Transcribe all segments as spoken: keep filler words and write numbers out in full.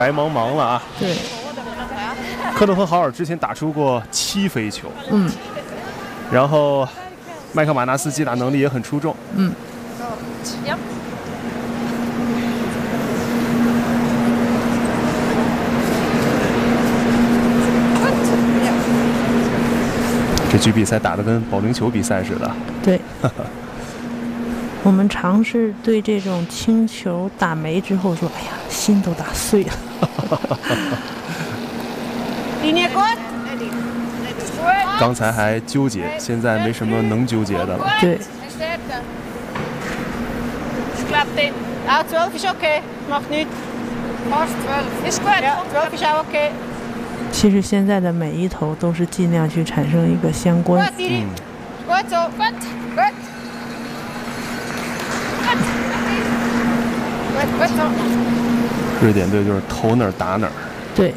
白茫茫了啊。 对， 科顿和豪尔之前打出过七飞球， 嗯， 然后麦克马纳斯击打能力也很出众， 嗯。 这局比赛打得跟保龄球比赛似的。 对。我们尝试对这种轻球打没之后说，哎呀，心都打碎了。 刚才还纠结，现在没什么能纠结的了。 对。其实现在的每一投都是尽量去产生一个相关。 嗯。瑞典队就是投哪儿打哪儿。 对。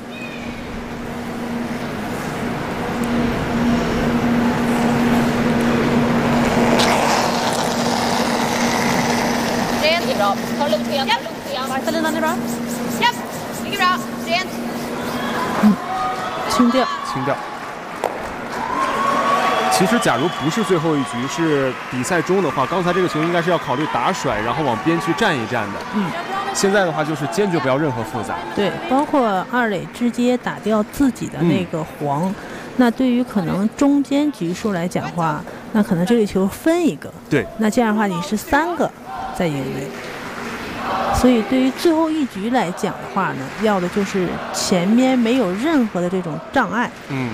嗯，轻掉， 轻掉。其实，假如不是最后一局，是比赛中的话，刚才这个球应该是要考虑打甩，然后往边去站一站的。 嗯。 现在的话就是坚决不要任何复杂。 对，包括二垒直接打掉自己的那个黄，嗯、那对于可能中间局数来讲话，那可能这个球分一个。 对。 那这样的话，你是三个在赢垒。所以对于最后一局来讲的话呢，要的就是前面没有任何的这种障碍。 嗯。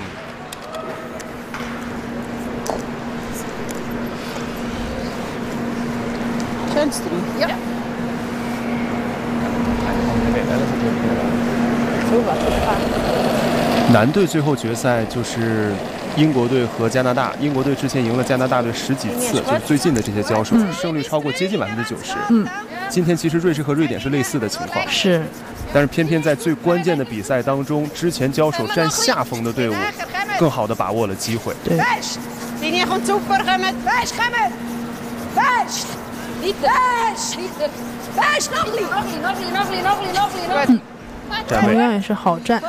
男队最后决赛就是英国队和加拿大，英国队之前赢了加拿大队十几次，就是最近的这些交手，嗯、胜率超过接近百分之九十。 嗯， 今天其实瑞士和瑞典是类似的情况， 是， 但是偏偏在最关键的比赛当中，之前交手占下风的队伍，更好的把握了机会。 对。嗯，同样也是好战。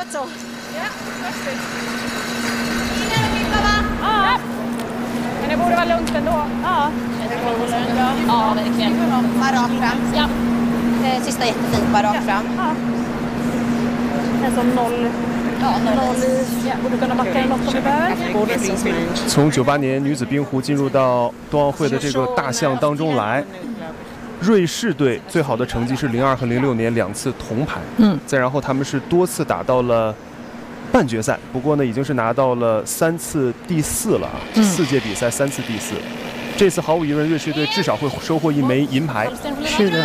从九八年女子冰壶进入到冬奥会的这个大项当中来，瑞士队最好的成绩是零二和零六年两次铜牌， 嗯， 再然后他们是多次打到了半决赛，不过呢已经是拿到了三次第四了啊， 嗯、 四届比赛三次第四，这次毫无疑问瑞士队至少会收获一枚银牌。 是的。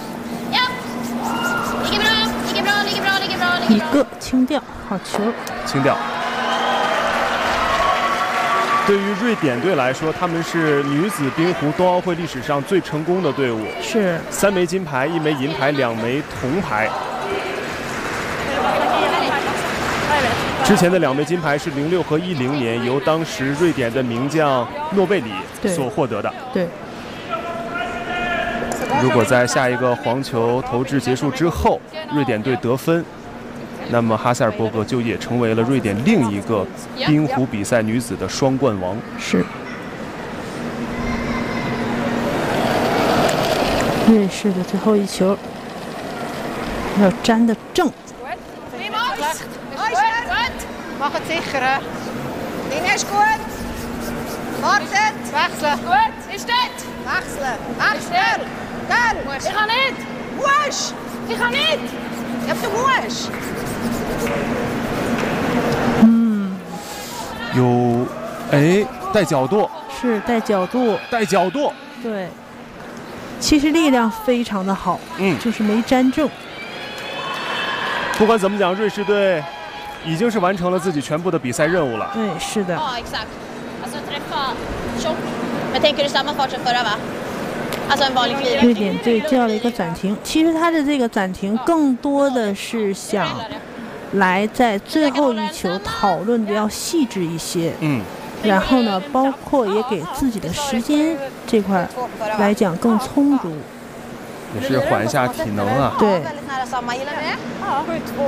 一个轻掉，好球， 轻掉。对于瑞典队来说，他们是女子冰壶冬奥会历史上最成功的队伍， 是三枚金牌，一枚银牌，两枚铜牌。之前的两枚金牌是零六和一零年由当时瑞典的名将诺贝里所获得的。 对。 如果在下一个黄球投掷结束之后，瑞典队得分，那么哈塞尔伯格就也成为了瑞典另一个冰壶比赛女子的双冠王。 是。瑞士的最后一球要粘得正。 Mach het sicher. Ding ist gut. Wartet. Wechseln. Gut. Ist gut. Wechseln. Wechseln. Gell. Ich kann nicht. Musst. Ich kann nicht. Ja, du musst. 嗯。 有，哎，带角度。 是带角度。 带角度。 对。其实力量非常的好， 嗯， 就是没粘正。 不管怎么讲，瑞士队已经是完成了自己全部的比赛任务了。 对，是的。瑞典队叫了一个暂停，其实他的这个暂停更多的是想来在最后一球讨论的要细致一些。 嗯。 然后呢，包括也给自己的时间这块来讲更充足。 也是缓一下体能啊。 对。